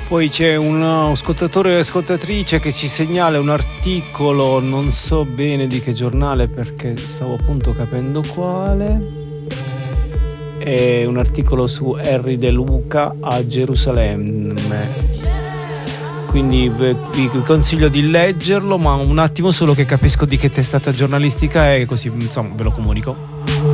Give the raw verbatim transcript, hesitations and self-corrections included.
Poi c'è un ascoltatore e ascoltatrice che ci segnala un articolo, non so bene di che giornale perché stavo appunto capendo quale. È un articolo su Henry De Luca a Gerusalemme, quindi vi consiglio di leggerlo, ma un attimo solo che capisco di che testata giornalistica è, così insomma ve lo comunico.